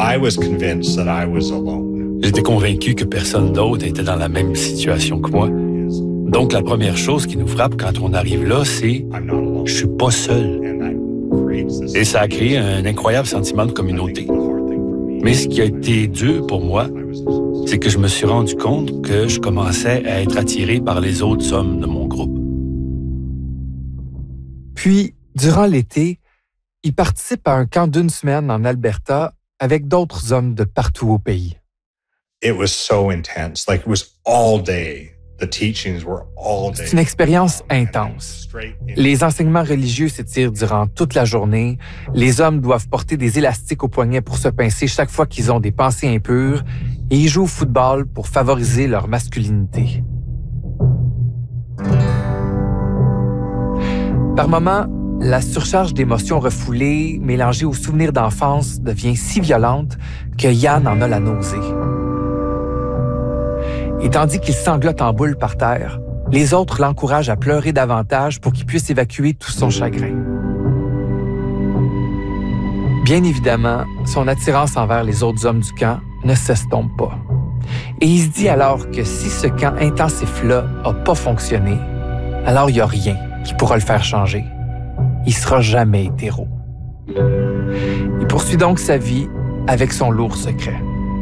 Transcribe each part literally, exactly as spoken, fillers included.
I was convinced that I was alone. J'étais convaincu que personne d'autre était dans la même situation que moi. Donc, la première chose qui nous frappe quand on arrive là, c'est « je suis pas seul ». Et ça a créé un incroyable sentiment de communauté. Mais ce qui a été dur pour moi, c'est que je me suis rendu compte que je commençais à être attiré par les autres hommes de mon groupe. Puis, durant l'été, il participe à un camp d'une semaine en Alberta avec d'autres hommes de partout au pays. It was so intense, like it was all day. The teachings were all day. C'est une expérience intense. Les enseignements religieux s'étirent durant toute la journée. Les hommes doivent porter des élastiques au poignet pour se pincer chaque fois qu'ils ont des pensées impures et ils jouent au football pour favoriser leur masculinité. Par moments, la surcharge d'émotions refoulées, mélangée aux souvenirs d'enfance, devient si violente que Yann en a la nausée. Et tandis qu'il sanglote en boule par terre, les autres l'encouragent à pleurer davantage pour qu'il puisse évacuer tout son chagrin. Bien évidemment, son attirance envers les autres hommes du camp ne s'estompe pas. Et il se dit alors que si ce camp intensif-là n'a pas fonctionné, alors il n'y a rien qui pourra le faire changer. Il sera jamais hétéro. Il poursuit donc sa vie avec son lourd secret.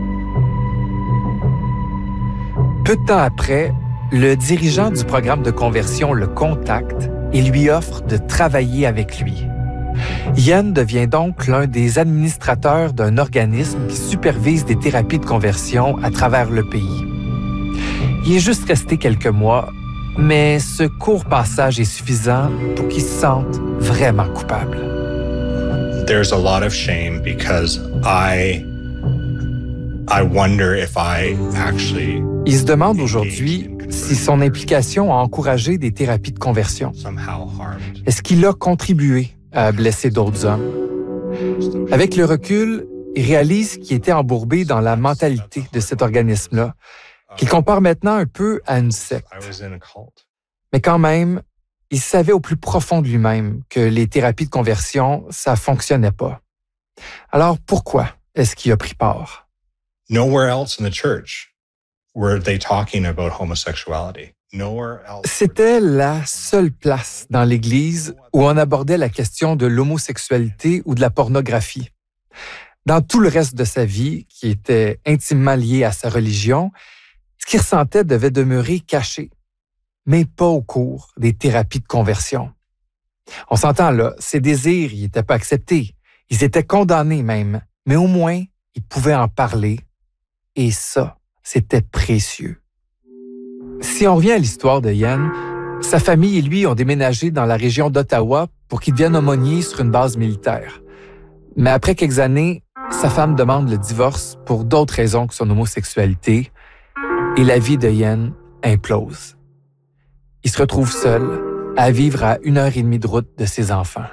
Peu de temps après, le dirigeant du programme de conversion le contacte et lui offre de travailler avec lui. Yann devient donc l'un des administrateurs d'un organisme qui supervise des thérapies de conversion à travers le pays. Il est juste resté quelques mois, mais ce court passage est suffisant pour qu'il se sente vraiment coupable. There's a lot of shame because I I wonder if I actually Il se demande aujourd'hui si son implication a encouragé des thérapies de conversion. Est-ce qu'il a contribué à blesser d'autres hommes? Avec le recul, il réalise qu'il était embourbé dans la mentalité de cet organisme-là, qu'il compare maintenant un peu à une secte. Mais quand même, il savait au plus profond de lui-même que les thérapies de conversion, ça fonctionnait pas. Alors pourquoi est-ce qu'il a pris part? Nowhere else in the church were they talking about homosexuality. Nowhere else. C'était la seule place dans l'Église où on abordait la question de l'homosexualité ou de la pornographie. Dans tout le reste de sa vie, qui était intimement lié à sa religion, ce qu'il ressentait devait demeurer caché, mais pas au cours des thérapies de conversion. On s'entend là, ses désirs n'y étaient pas acceptés, ils étaient condamnés même, mais au moins, il pouvait en parler, et ça, c'était précieux. Si on revient à l'histoire de Yann, sa famille et lui ont déménagé dans la région d'Ottawa pour qu'il devienne aumônier sur une base militaire. Mais après quelques années, sa femme demande le divorce pour d'autres raisons que son homosexualité, et la vie de Yann implose. Il se retrouve seul, à vivre à une heure et demie de route de ses enfants.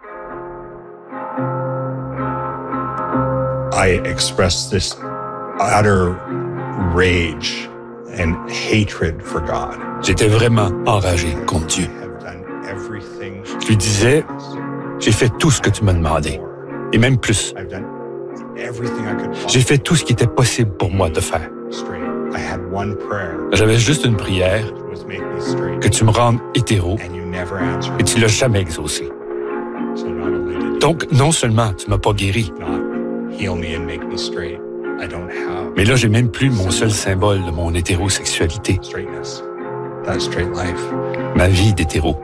I expressed this utter rage and hatred for God. J'étais vraiment enragé contre Dieu. Je lui disais, j'ai fait tout ce que tu m'as demandé, et même plus. J'ai fait tout ce qui était possible pour moi de faire. J'avais juste une prière, que tu me rendes hétéro, et tu l'as jamais exaucé. Donc, non seulement tu m'as pas guéri, mais là, j'ai même plus mon seul symbole de mon hétérosexualité. Ma vie d'hétéro.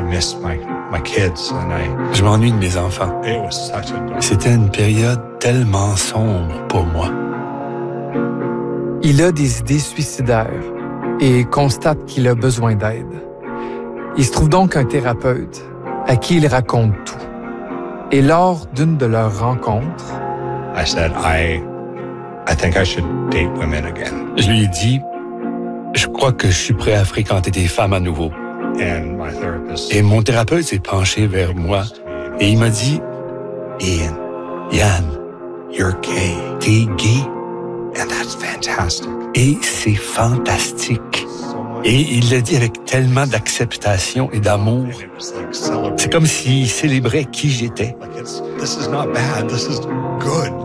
Je m'ennuie de mes enfants. C'était une période tellement sombre pour moi. Il a des idées suicidaires et constate qu'il a besoin d'aide. Il se trouve donc un thérapeute à qui il raconte tout. Et lors d'une de leurs rencontres, I said, I, I think I should date women again. Je lui ai dit, je crois que je suis prêt à fréquenter des femmes à nouveau. And my therapist, Et mon thérapeute s'est penché vers moi et il m'a dit, Ian, Yann, you're gay. t'es gay. And that's fantastic. Et c'est fantastique. Et il l'a dit avec tellement d'acceptation et d'amour. C'est comme s'il célébrait qui j'étais. Like it's, this is not bad, this is good.